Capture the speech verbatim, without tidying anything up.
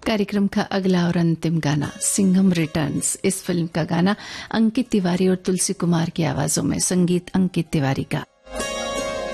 कार्यक्रम का अगला और अंतिम गाना सिंघम रिटर्न्स। इस फिल्म का गाना अंकित तिवारी और तुलसी कुमार की आवाजों में, संगीत अंकित तिवारी का।